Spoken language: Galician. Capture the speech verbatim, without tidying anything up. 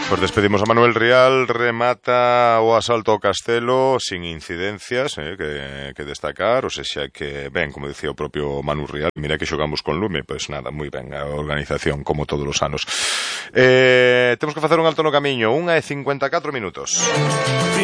Pois despedimos a Manuel Rial, remata o asalto ao Castelo sin incidencias eh, que, que destacar, ou seja que, ben, como dicía o propio Manu Rial, mira que xogamos con lume, pois nada, moi ben a organización como todos os anos. Eh, temos que facer un alto no camiño, unha e cincuenta e catro minutos.